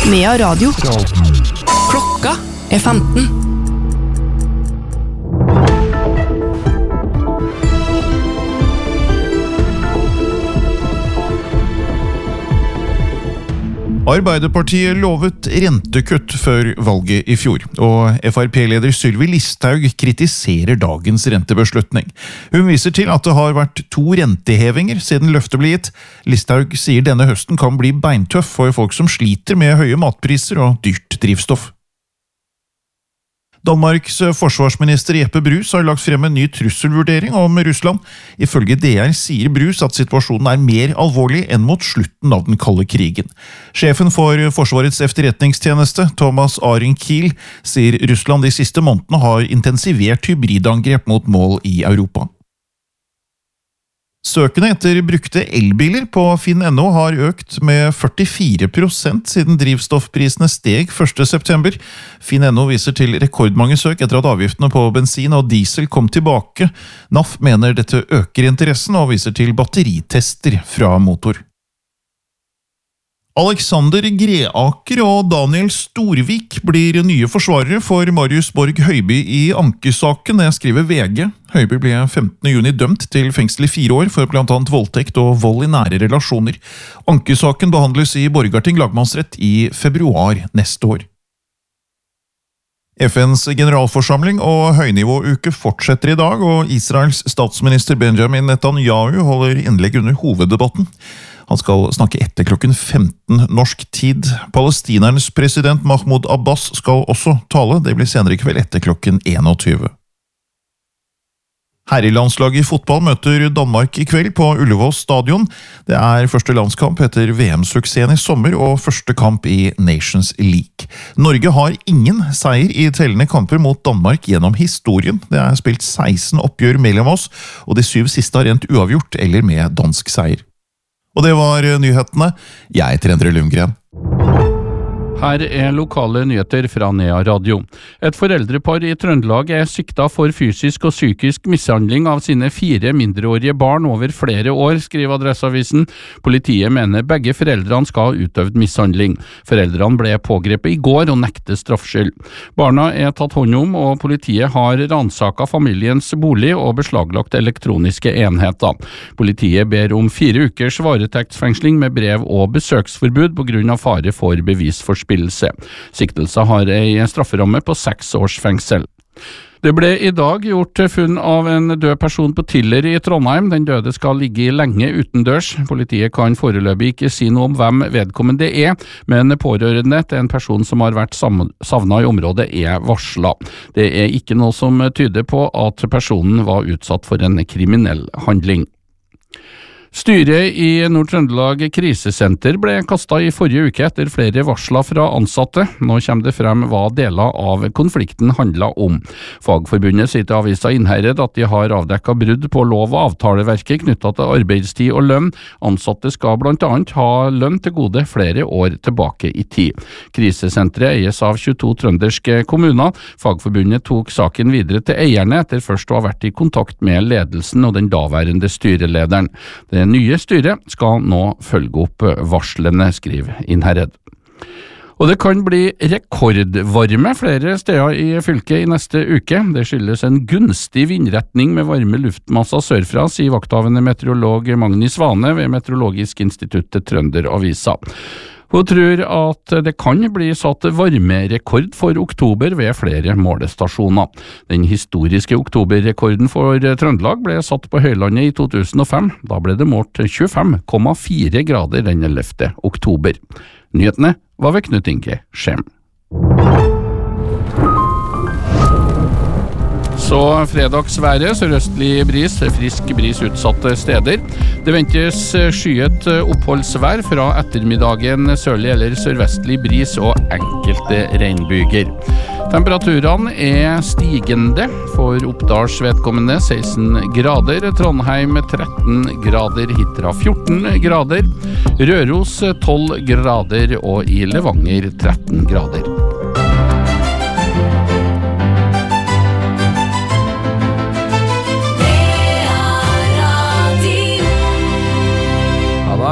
Nea Radio. Klokka er 15. Arbeiderpartiet lovet rentekutt før valget i fjor, og FrP-leder Sylvi Listhaug kritiserer dagens rentebeslutning. Hun viser til at det har vært 2 rentehevinger siden løftet ble gitt. Listhaug sier denne høsten kan bli beintøff for folk som sliter med høye matpriser og dyrt drivstoff. Danmarks forsvarsminister Jeppe Bruus har lagt frem en ny trusselvurdering om Russland. Ifølge DR sier Bruus at situasjonen er mer alvorlig enn mot slutten av den kalde krigen. Sjefen for Forsvarets efterretningstjeneste, Thomas Arenkiel, sier Russland de siste månedene har intensivert hybridangrep mot mål i Europa. Søkene etter brukte elbiler på Finn.no har økt med 44% siden drivstoffprisene steg 1. september. Finn.no viser til rekordmange søk etter at avgiftene på bensin og diesel kom tilbake. NAF mener dette øker interessen og viser til batteritester fra motor. Alexander Greaker og Daniel Storvik blir nye forsvarere for Marius Borg Høiby i ankesaken, det skriver VG. Høiby ble 15. juni dømt til fengsel i 4 år for blant annet voldtekt og vold i nære relasjoner. Ankesaken behandles i Borgarting lagmannsrett i februar neste år. FNs generalforsamling og høynivåuke fortsetter i dag, og Israels statsminister Benjamin Netanyahu holder innlegg under hoveddebatten. Han skal snakke etter klokken 15 norsk tid. Palestinernes president Mahmoud Abbas skal også tale, det blir senere i kveld etter klokken 21. Herrelandslaget i fotball møter Danmark i kveld på Ullevål stadion. Det er første landskamp etter VM-suksessen i sommer og første kamp i Nations League. Norge har ingen seier i tellende kamper mot Danmark gjennom historien. Det er spilt 16 oppgjør mellom oss, og de 7 siste har endt uavgjort eller med dansk seier. Og det var nyhetene. Jeg heter Endre Lundgren. Her er lokale nyheter fra Nea Radio. Et foreldrepar i Trøndelag er sikta for fysisk og psykisk mishandling av sine 4 mindreårige barn over flere år, skriver Adresseavisen. Politiet mener begge foreldrene skal ha utøvd mishandling. Foreldrene ble pågrepet i går og nekter straffskyld. Barna er tatt hånd om, og politiet har ransaket familiens bolig og beslaglagt elektroniske enheter. Politiet ber om 4 ukers varetektsfengsling med brev og besøksforbud på grunn av fare for bevisforspillelse. Siktelsen har en strafferamme på 6 års fengsel. Det ble i dag gjort funn av en død person på Tiller i Trondheim. Den døde skal ligge lenge utendørs. Politiet kan foreløpig ikke si noe om hvem vedkommende er, men pårørende til en person som har vært savnet i området er varslet. Det er ikke noe som tyder på at personen var utsatt for en kriminell handling. Styret i Nord-Trøndelag krisesenter ble kastet i forrige uke etter flere varsler fra ansatte. Nå kommer det frem hva deler av konflikten handler om. Fagforbundet sier til avisa Innherred at de har avdekket brudd på lov- og avtaleverket knyttet til arbeidstid og lønn. Ansatte skal blant annet ha lønn til gode flere år tilbake i tid. Krisesenteret eies av 22 trønderske kommuner. Fagforbundet tok saken videre til eierne etter først å ha vært i kontakt med ledelsen og den daværende styrelederen. Det nye styret skal nå følge opp varslene, skriver Innherred. Og det kan bli rekordvarme flere steder i fylket i neste uke. Det skyldes en gunstig vindretning med varme luftmasser sørfra, sier vakthavende meteorolog Magni Svane ved Meteorologisk institutt til Trønderavisa. Hun tror at det kan bli satt varmerekord for oktober ved flere målestasjoner. Den historiske oktoberrekorden for Trøndelag ble satt på Høylandet i 2005. Da ble det målt 25,4 grader den 11. oktober. Nyhetene var ved Knut Inge Skjem. Så fredagsværet, sørøstlig bris, frisk bris utsatte steder. Det ventes skyet oppholdsvær fra ettermiddagen, sørlig eller sørvestlig bris og enkelte regnbyger. Temperaturene er stigende, for Oppdals vedkommende 16 grader, Trondheim 13 grader, Hitra 14 grader, Røros 12 grader og i Levanger 13 grader.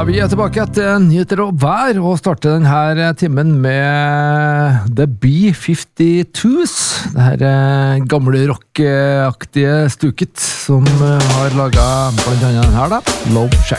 Vi tilbake etter nyheter og vær, og starter denne timen med The B-52s. Det her gamle rock-aktige stuket som har laget blant annet den her da, Love Shack.